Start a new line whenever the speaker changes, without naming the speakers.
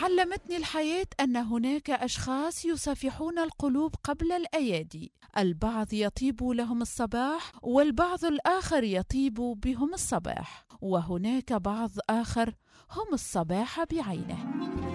علمتني الحياة أن هناك أشخاص يصافحون القلوب قبل الأيادي. البعض يطيب لهم الصباح، والبعض الآخر يطيب بهم الصباح، وهناك بعض آخر هم الصباح بعينه.